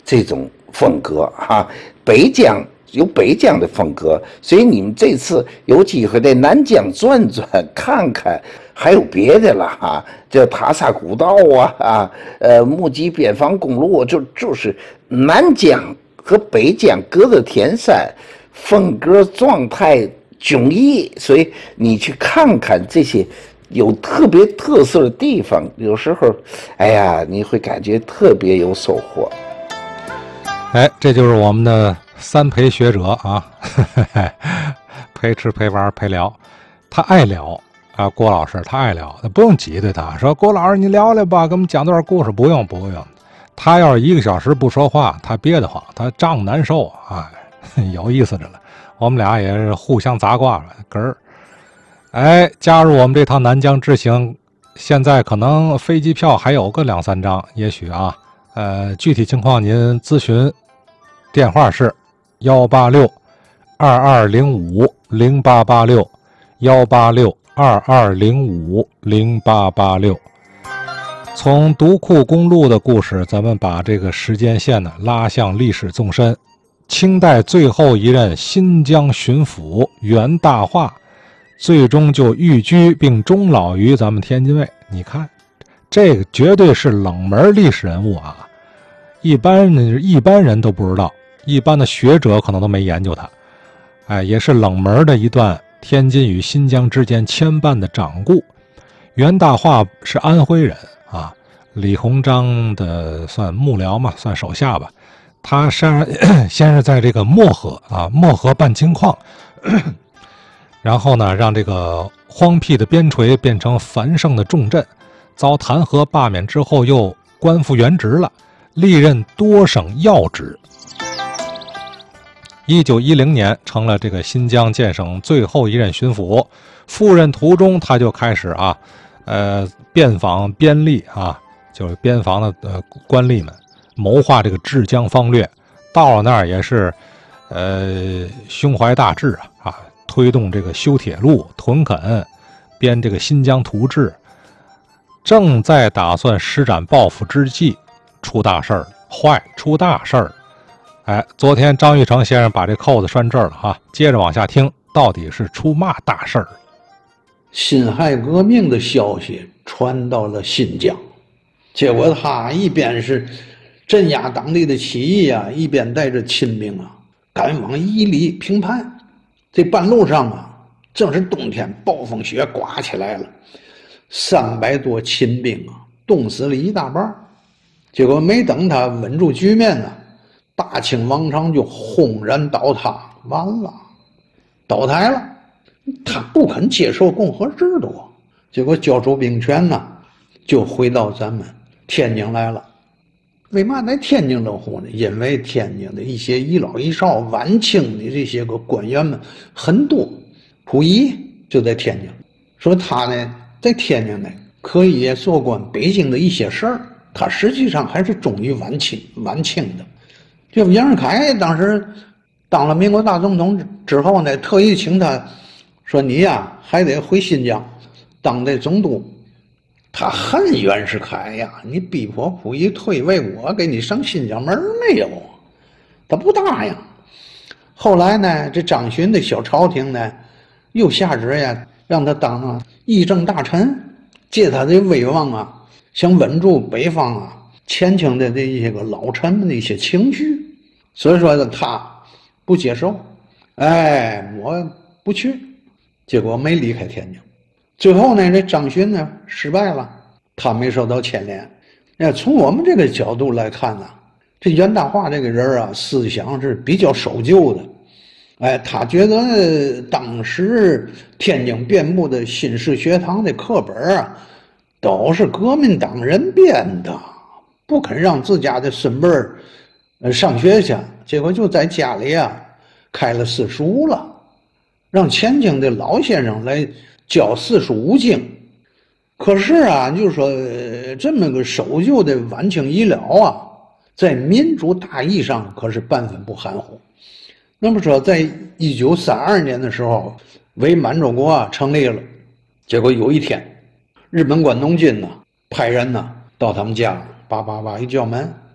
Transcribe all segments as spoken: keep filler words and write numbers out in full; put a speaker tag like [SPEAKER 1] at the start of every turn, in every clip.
[SPEAKER 1] 这种风格哈，北疆有北疆的风格，所以你们这次有机会在南疆转转看看，还有别的了哈，这塔萨古道啊啊，呃，木吉边防公路，就就是南疆和北疆隔着天山，风格状态迥异，所以你去看看这些有特别特色的地方，有时候，哎呀，你会感觉特别有收获。
[SPEAKER 2] 哎，这就是我们的三陪学者啊，陪吃陪玩陪聊，他爱聊啊，郭老师他爱聊，不用挤兑他，说郭老师你聊聊吧，给我们讲段故事，不用不用。他要是一个小时不说话，他憋得慌，他胀难受啊，有意思着了。我们俩也是互相砸挂了，哏儿。哎，加入我们这趟南疆之行，现在可能飞机票还有个两三张，也许啊，呃，具体情况您咨询，电话是幺八六二二零五零八八六幺八六二二零五零八八六。从独库公路的故事，咱们把这个时间线呢拉向历史纵深。清代最后一任新疆巡抚袁大化，最终就寓居并终老于咱们天津卫。你看，这个绝对是冷门历史人物啊，一般一般人都不知道，一般的学者可能都没研究他。哎，也是冷门的一段天津与新疆之间牵绊的掌故。袁大化是安徽人啊，李鸿章的算幕僚嘛，算手下吧。他先先是在这个漠河啊，漠河办金矿，然后呢，让这个荒僻的边陲变成繁盛的重镇，遭弹劾罢免之后，又官复原职了，历任多省要职。一九一零年成了这个新疆建省最后一任巡抚，赴任途中他就开始啊，呃，遍访边吏啊，就是边防的呃官吏们。谋划这个治疆方略，到了那儿也是，呃，胸怀大志啊啊，推动这个修铁路、屯垦，编这个新疆图志。正在打算施展抱负之际，出大事儿，坏，出大事儿！哎，昨天张玉成先生把这扣子拴这儿了哈，接着往下听，到底是出嘛大事儿？
[SPEAKER 3] 辛亥革命的消息传到了新疆，结果他一边是镇压当地的起义啊，一边带着亲兵啊赶往伊犁平叛。这半路上啊，正是冬天，暴风雪刮起来了，三百多亲兵啊冻死了一大半。结果没等他稳住局面呢，大清王朝就轰然倒塌，完了，倒台了。他不肯接受共和制度，结果交出兵权呢，就回到咱们天津来了。为嘛在天津落户呢？因为天津的一些一老一少晚清的这些个官员们很多，溥仪就在天津，说他呢在天津呢可以做官北京的一些事儿，他实际上还是忠于晚清晚清的。就袁世凯当时当了民国大总统之后呢，特意请他说你呀还得回新疆当这总督。他恨袁世凯呀，你逼迫溥仪退位，我给你上新疆门没有？他不答应。后来呢，这张巡的小朝廷呢，又下旨呀，让他当啊议政大臣，借他的威望啊，想稳住北方啊前清的这些个老臣们的一些情绪。所以说呢，他不接受，哎，我不去，结果没离开天津。最后呢，这张巡呢失败了，他没受到牵连。那从我们这个角度来看呢，这袁大化这个人啊，思想是比较守旧的。哎，他觉得当时天津遍布的新式学堂的课本啊，都是革命党人编的，不肯让自家的孙辈儿呃上学去，结果就在家里啊开了私塾了，让前清的老先生来教四书五经。可是啊，就是说这么个守旧的晚清医疗啊，在民主大义上可是半分不含糊。那么说，在一九三二年的时候，伪满洲国啊成立了。结果有一天，日本关东军呢派人呢到他们家，叭叭叭一叫门，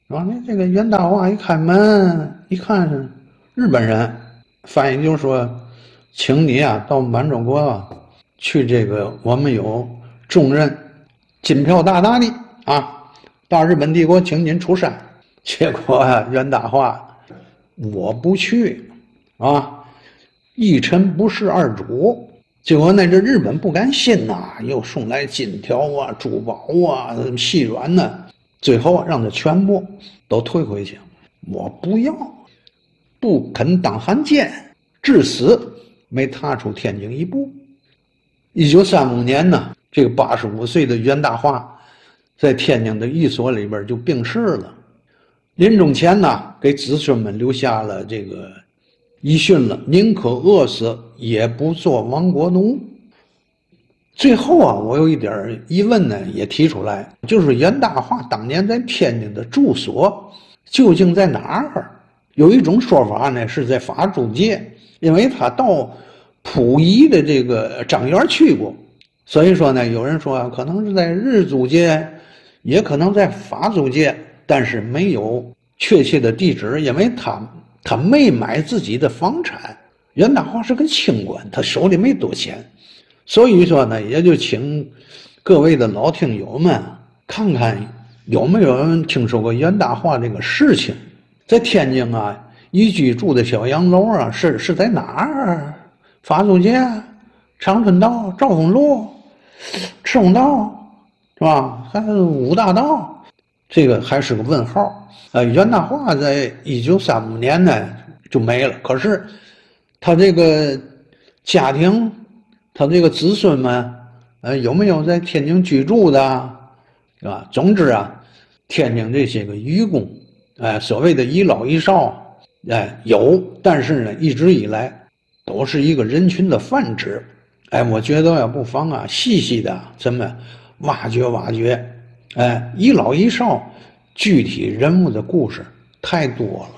[SPEAKER 3] 然后那这个袁大化一开门，一看是日本人，翻译就说，请你啊到满洲国啊去，这个我们有重任，金票大大的啊，到日本帝国请您出山。结果啊，袁大化，我不去啊，一臣不侍二主。结果呢，这日本不甘心呐、啊，又送来金条啊、珠宝啊、细软呢、啊，最后让他全部都退回去。我不要，不肯当汉奸，至死没踏出天津一步。一九三五年呢，这个八十五岁的袁大化在天津的寓所里边就病逝了。临终前呢，给子孙们留下了这个遗训了：宁可饿死，也不做亡国奴。最后啊，我有一点疑问呢，也提出来，就是袁大化当年在天津的住所究竟在哪儿？有一种说法呢，是在法租界，因为他到溥仪的这个张园去过，所以说呢，有人说啊，可能是在日租界，也可能在法租界。但是没有确切的地址，因为他他没买自己的房产。袁大化是个清官，他手里没多钱，所以说呢，也就请各位的老听友们看看有没有人听说过袁大化这个事情。在天津啊，一居住的小洋楼啊，是是在哪儿？法租界、长春道、兆丰路、赤峰道，是吧？还有五大道。这个还是个问号。呃，袁大化在一九三五年呢就没了，可是他这个家庭，他这个子孙们，呃，有没有在天津居住的，是吧？总之啊，天津这些个愚公，哎、呃，所谓的遗老遗少，哎、呃，有，但是呢，一直以来都是一个人群的泛指。哎，我觉得要不妨啊，细细的咱们挖掘挖掘。哎，一老一少，具体人物的故事太多了。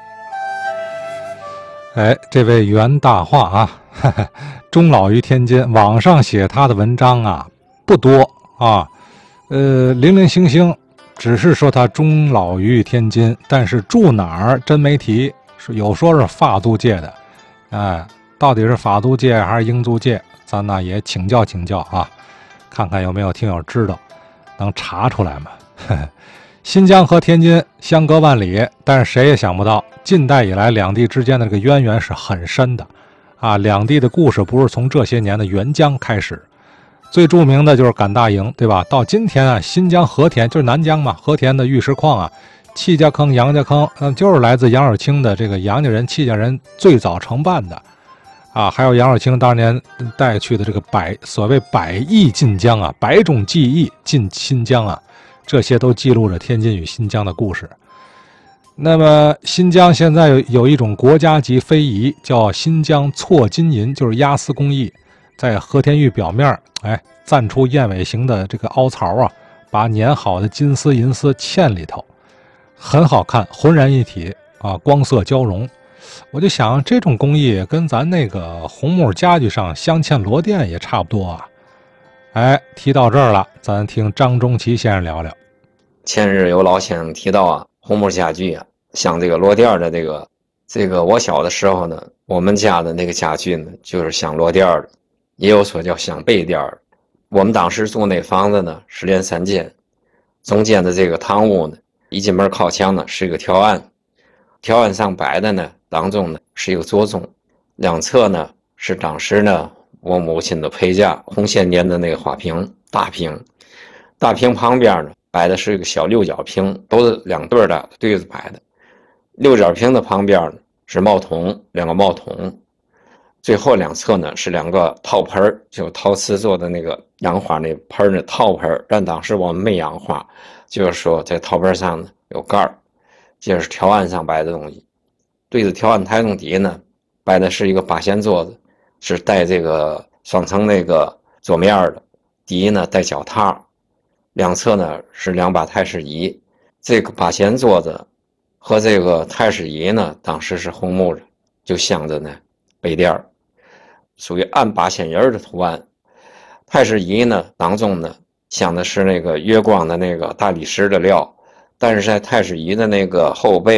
[SPEAKER 2] 哎，这位袁大化啊，呵呵，终老于天津。网上写他的文章啊不多啊，呃，零零星星，只是说他终老于天津，但是住哪儿真没提。有说是法租界的，哎，到底是法租界还是英租界，咱呢也请教请教啊，看看有没有听友知道。能查出来吗？呵呵，新疆和天津相隔万里，但是谁也想不到，近代以来两地之间的这个渊源是很深的啊！两地的故事不是从这些年的援疆开始，最著名的就是赶大营，对吧？到今天啊，新疆和田就是南疆嘛，和田的玉石矿啊，戚家坑、杨家坑，嗯，就是来自杨守清的这个杨家人、戚家人最早承办的。啊，还有杨守清当年带去的这个百所谓百亿进疆啊，百种技艺进新疆啊，这些都记录着天津与新疆的故事。那么新疆现在有有一种国家级非遗，叫新疆错金银，就是压丝工艺，在和田玉表面，哎，暂出燕尾形的这个凹槽啊，把捻好的金丝银丝嵌里头，很好看，浑然一体啊，光色交融。我就想，这种工艺跟咱那个红木家具上镶嵌螺钿也差不多啊。哎，提到这儿了，咱听张中奇先生聊聊。
[SPEAKER 4] 前日有老先生提到啊，红木家具啊，像这个螺钿的这个，这个我小的时候呢，我们家的那个家具呢，就是镶螺钿的，也有说叫镶背钿的。我们当时住那房子呢，是连三间，中间的这个堂屋呢，一进门靠墙呢是一个条案，条案上摆的呢，当中呢是一个座钟，两侧呢是当时呢我母亲的陪嫁红线年的那个花瓶，大瓶，大瓶旁边呢摆的是一个小六角瓶，都是两对的对着摆的。六角瓶的旁边呢是帽筒，两个帽筒，最后两侧呢是两个套盆，就陶瓷做的那个养花那盆的套盆，但当时我们没养花，就是说在套盆上呢有盖儿，这是条案上摆的东西。对着条案台中底呢摆的是一个八仙座子，是带这个双层那个桌面的，底呢带脚踏，两侧呢是两把太师椅。这个八仙座子和这个太师椅呢当时是红木的，就镶着呢背垫，属于按八仙人的图案。太师椅呢当中呢镶的是那个月光的那个大理石的料， 但是在太师椅的那个后背